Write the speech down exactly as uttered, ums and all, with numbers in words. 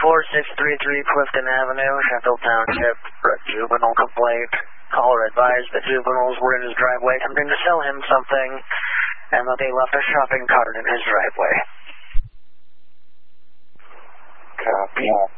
four six three three Clifton Avenue, Sheffield Township, for a juvenile complaint. Caller advised the juveniles were in his driveway attempting to sell him something, and that they left a shopping cart in his driveway. Copy.